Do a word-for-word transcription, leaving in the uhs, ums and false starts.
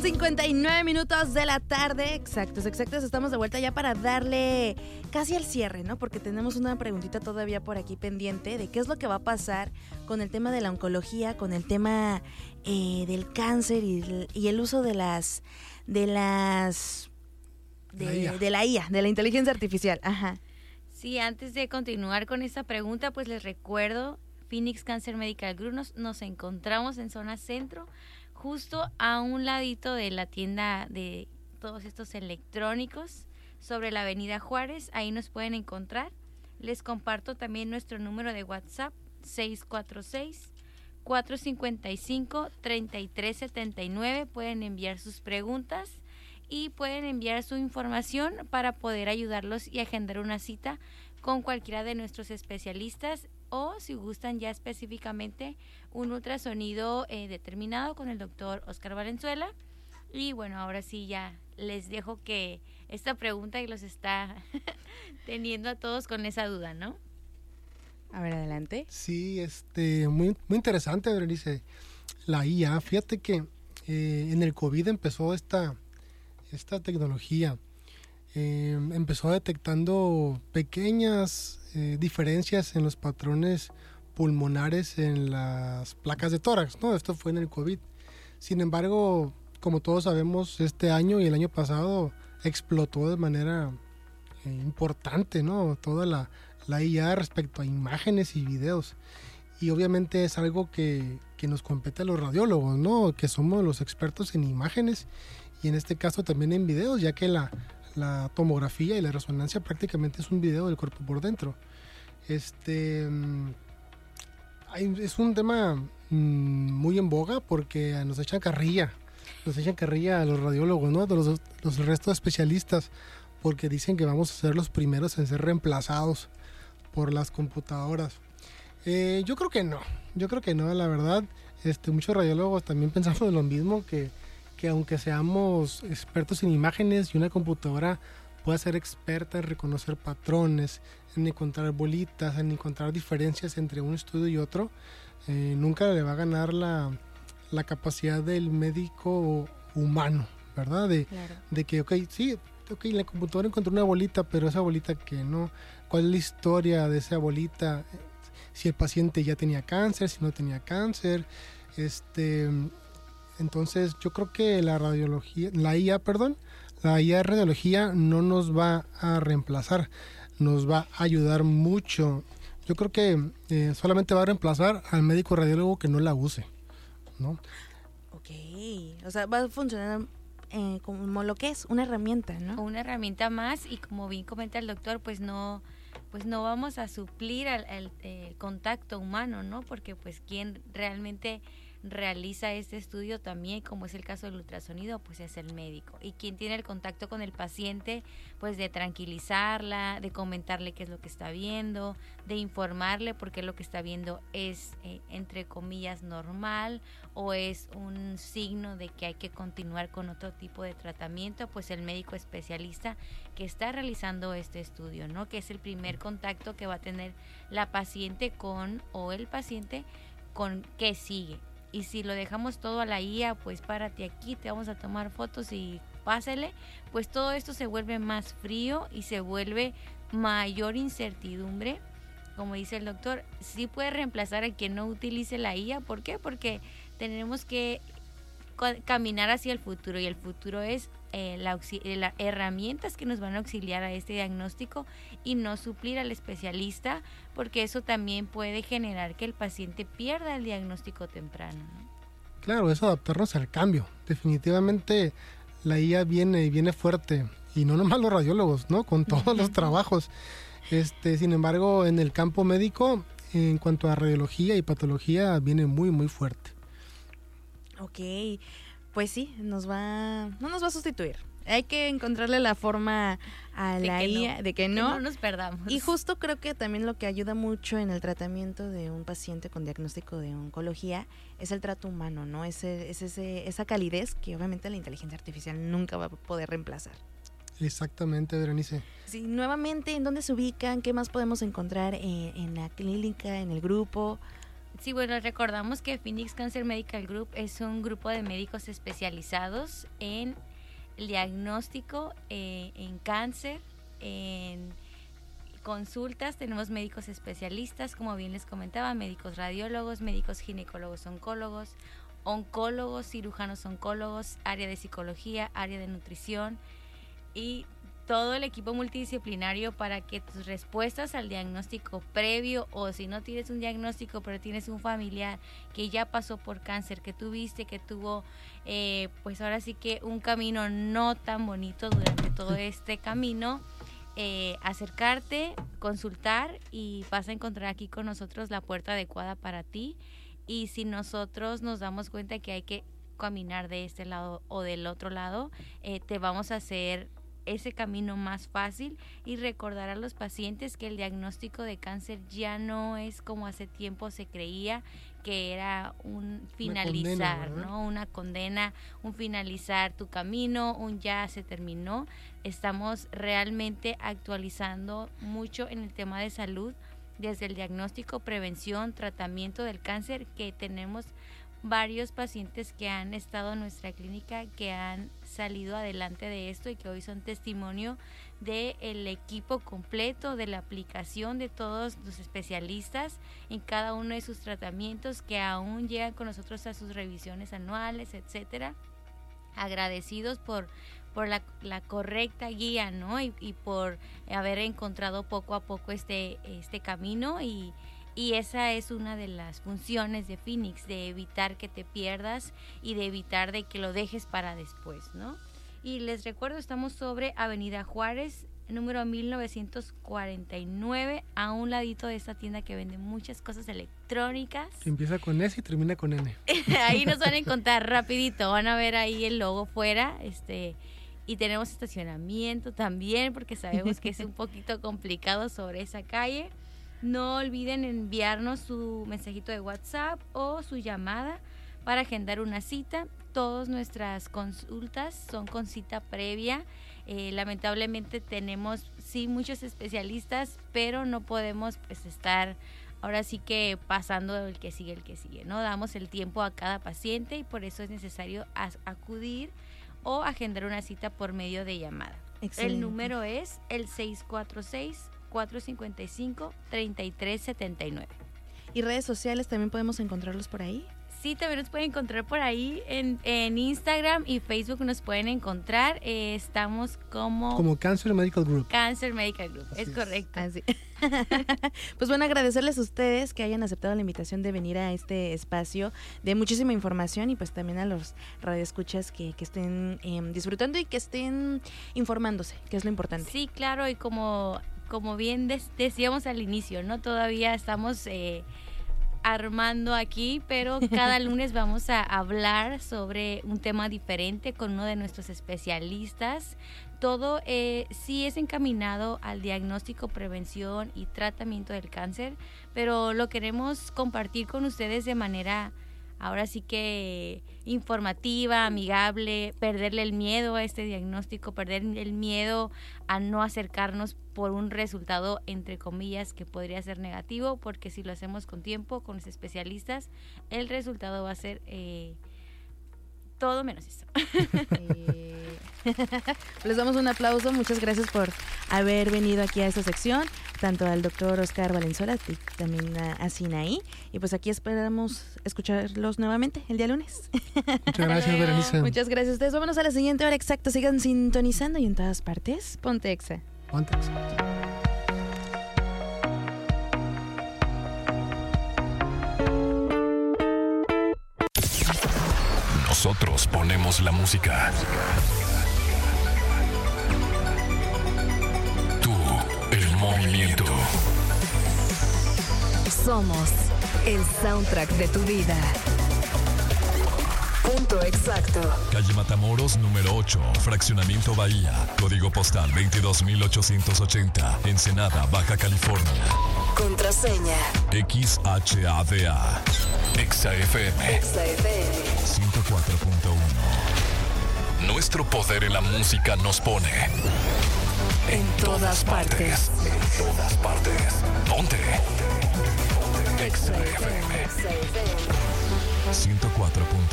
cincuenta y nueve minutos de la tarde, exactos, exactos, estamos de vuelta ya para darle casi el cierre, ¿no? Porque tenemos una preguntita todavía por aquí pendiente de qué es lo que va a pasar con el tema de la oncología, con el tema eh, del cáncer y el, y el uso de las, de las, de la, I A. de la I A, de la inteligencia artificial, ajá. Sí, antes de continuar con esta pregunta, pues les recuerdo, Phoenix Cancer Medical Group, nos, nos encontramos en zona centro, justo a un ladito de la tienda de todos estos electrónicos, sobre la avenida Juárez, ahí nos pueden encontrar. Les comparto también nuestro número de WhatsApp, seis cuatro seis, cuatro cinco cinco, tres tres siete nueve, pueden enviar sus preguntas y pueden enviar su información para poder ayudarlos y agendar una cita con cualquiera de nuestros especialistas, o si gustan ya específicamente un ultrasonido eh, determinado con el doctor Oscar Valenzuela. Y bueno, ahora sí ya les dejo que esta pregunta y los está teniendo a todos con esa duda, ¿no? A ver, adelante. Sí, este, muy, muy interesante, Berenice, la I A. Fíjate que eh, en el COVID empezó esta, esta tecnología. Eh, empezó detectando pequeñas eh, diferencias en los patrones pulmonares en las placas de tórax, ¿no? Esto fue en el COVID. Sin embargo, como todos sabemos, este año y el año pasado explotó de manera eh, importante, ¿no? Toda la, la I A respecto a imágenes y videos. Y obviamente es algo que, que nos compete a los radiólogos, ¿no? Que somos los expertos en imágenes y en este caso también en videos, ya que la La tomografía y la resonancia prácticamente es un video del cuerpo por dentro. Este hay, es un tema mmm, muy en boga porque nos echan carrilla, nos echan carrilla a los radiólogos, ¿no? De los, los restos de especialistas, porque dicen que vamos a ser los primeros en ser reemplazados por las computadoras. Eh, yo creo que no, yo creo que no, la verdad. Este, muchos radiólogos también pensamos lo mismo, que que aunque seamos expertos en imágenes y una computadora pueda ser experta en reconocer patrones, en encontrar bolitas, en encontrar diferencias entre un estudio y otro, eh, nunca le va a ganar la, la capacidad del médico humano, ¿verdad? De, claro. de que, ok, sí, ok, la computadora encontró una bolita, pero esa bolita que no, ¿cuál es la historia de esa bolita? Si el paciente ya tenía cáncer, si no tenía cáncer, este... Entonces yo creo que la radiología, la I A, perdón, la I A de radiología no nos va a reemplazar, nos va a ayudar mucho. Yo creo que eh, solamente va a reemplazar al médico radiólogo que no la use, ¿no? Ok, o sea, va a funcionar eh, como lo que es, una herramienta, ¿no? Una herramienta más, y como bien comenta el doctor, pues no, pues no vamos a suplir al, al el contacto humano, ¿no? Porque pues quien realmente realiza este estudio también, como es el caso del ultrasonido, pues es el médico, y quien tiene el contacto con el paciente, pues de tranquilizarla, de comentarle qué es lo que está viendo, de informarle porque lo que está viendo es eh, entre comillas normal o es un signo de que hay que continuar con otro tipo de tratamiento, pues el médico especialista que está realizando este estudio, ¿no? Que es el primer contacto que va a tener la paciente con, o el paciente con qué sigue. Y si lo dejamos todo a la I A, pues párate aquí, te vamos a tomar fotos y pásele, pues todo esto se vuelve más frío y se vuelve mayor incertidumbre. Como dice el doctor, sí puede reemplazar a quien no utilice la I A. ¿Por qué? Porque tenemos que caminar hacia el futuro, y el futuro es eh, la las herramientas que nos van a auxiliar a este diagnóstico y no suplir al especialista, porque eso también puede generar que el paciente pierda el diagnóstico temprano, ¿no? Claro, es adaptarnos al cambio. Definitivamente la I A viene y viene fuerte, y no nomás los radiólogos, ¿no? Con todos los trabajos. Este, sin embargo, en el campo médico, en cuanto a radiología y patología, viene muy, muy fuerte. Ok, pues sí, nos va, no nos va a sustituir. Hay que encontrarle la forma a de la I A, no, de que no. que no nos perdamos. Y justo creo que también lo que ayuda mucho en el tratamiento de un paciente con diagnóstico de oncología es el trato humano, ¿no? Es, es ese, esa calidez que obviamente la inteligencia artificial nunca va a poder reemplazar. Exactamente, Berenice. Sí, nuevamente, ¿en dónde se ubican? ¿Qué más podemos encontrar en, en la clínica, en el grupo? Sí, bueno, recordamos que Phoenix Cancer Medical Group es un grupo de médicos especializados en el diagnóstico, eh, en cáncer, en consultas. Tenemos médicos especialistas, como bien les comentaba, médicos radiólogos, médicos ginecólogos, oncólogos, oncólogos, cirujanos oncólogos, área de psicología, área de nutrición y todo el equipo multidisciplinario para que tus respuestas al diagnóstico previo, o si no tienes un diagnóstico pero tienes un familiar que ya pasó por cáncer, que tuviste, que tuvo eh, pues ahora sí que un camino no tan bonito durante todo este camino, eh, acercarte, consultar y vas a encontrar aquí con nosotros la puerta adecuada para ti. Y si nosotros nos damos cuenta que hay que caminar de este lado o del otro lado, eh, te vamos a hacer ese camino más fácil y recordar a los pacientes que el diagnóstico de cáncer ya no es como hace tiempo se creía, que era un finalizar, Una condena, ¿no? Una condena, un finalizar tu camino, un ya se terminó. Estamos realmente actualizando mucho en el tema de salud, desde el diagnóstico, prevención, tratamiento del cáncer, que tenemos varios pacientes que han estado en nuestra clínica, que han salido adelante de esto y que hoy son testimonio del equipo completo, de la aplicación de todos los especialistas en cada uno de sus tratamientos, que aún llegan con nosotros a sus revisiones anuales, etcétera. Agradecidos por por la, la correcta guía, ¿no? Y, y por haber encontrado poco a poco este, este camino y Y esa es una de las funciones de Phoenix, de evitar que te pierdas y de evitar de que lo dejes para después, ¿no? Y les recuerdo, estamos sobre Avenida Juárez, número mil novecientos cuarenta y nueve, a un ladito de esta tienda que vende muchas cosas electrónicas. Que empieza con S y termina con N. Ahí nos van a encontrar rapidito, van a ver ahí el logo fuera, este... Y tenemos estacionamiento también, porque sabemos que es un poquito complicado sobre esa calle. No olviden enviarnos su mensajito de WhatsApp o su llamada para agendar una cita. Todas nuestras consultas son con cita previa. Eh, lamentablemente tenemos sí muchos especialistas, pero no podemos pues estar ahora sí que pasando el que sigue, el que sigue, ¿no? Damos el tiempo a cada paciente y por eso es necesario as- acudir o agendar una cita por medio de llamada. Excelente. El número es el seis cuatro seis, cuatro cinco cinco, tres tres siete nueve. ¿Y redes sociales también podemos encontrarlos por ahí? Sí, también nos pueden encontrar por ahí en, en Instagram y Facebook, nos pueden encontrar. Eh, estamos como... Como Cancer Medical Group. Cancer Medical Group, Así es es. correcto. Así. Pues bueno, agradecerles a ustedes que hayan aceptado la invitación de venir a este espacio de muchísima información y pues también a los radioescuchas que, que estén eh, disfrutando y que estén informándose, que es lo importante. Sí, claro, y como, como bien des- decíamos al inicio, ¿no? Todavía estamos... Eh, armando aquí, pero cada lunes vamos a hablar sobre un tema diferente con uno de nuestros especialistas. Todo eh, sí es encaminado al diagnóstico, prevención y tratamiento del cáncer, pero lo queremos compartir con ustedes de manera ahora sí que informativa, amigable, perderle el miedo a este diagnóstico, perder el miedo a no acercarnos por un resultado, entre comillas, que podría ser negativo, porque si lo hacemos con tiempo, con los especialistas, el resultado va a ser eh, todo menos eso. Eh, Les damos un aplauso, muchas gracias por haber venido aquí a esta sección, tanto al doctor Oscar Valenzuela y también a, a Sinaí, y pues aquí esperamos escucharlos nuevamente el día lunes. Muchas gracias, Berenice. Muchas gracias a ustedes, vámonos a la siguiente hora exacta, sigan sintonizando y en todas partes, ponte Exa. Ponte Exa. Nosotros ponemos la música. Tú, el movimiento. Somos el soundtrack de tu vida. Punto exacto. Calle Matamoros, número ocho, Fraccionamiento Bahía. Código postal veintidós mil ochocientos ochenta, Ensenada, Baja California. Contraseña. X H A D A. Exa F M. Exa F M. ciento cuatro punto uno. Nuestro poder en la música nos pone En todas partes. En todas partes. Ponte. Exa F M ciento cuatro punto